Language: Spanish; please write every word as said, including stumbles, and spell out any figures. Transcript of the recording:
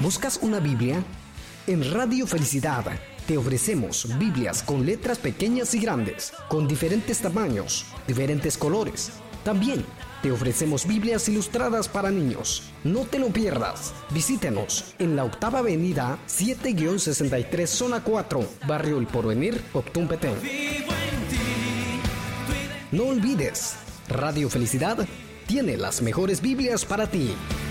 ¿Buscas una Biblia? En Radio Felicidad te ofrecemos Biblias con letras pequeñas y grandes, con diferentes tamaños, diferentes colores. También te ofrecemos Biblias ilustradas para niños. No te lo pierdas. Visítenos en la octava avenida siete sesenta y tres, zona cuatro, Barrio El Porvenir, Octún Petén. No olvides, Radio Felicidad tiene las mejores Biblias para ti.